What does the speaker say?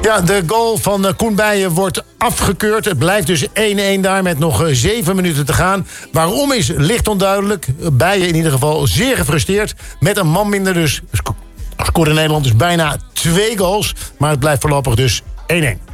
Ja, de goal van Koen Bijen wordt afgekeurd. Het blijft dus 1-1 daar met nog 7 minuten te gaan. Waarom is licht onduidelijk. Bijen in ieder geval zeer gefrustreerd. Met een man minder dus scoorde Nederland dus bijna 2 goals. Maar het blijft voorlopig dus 1-1.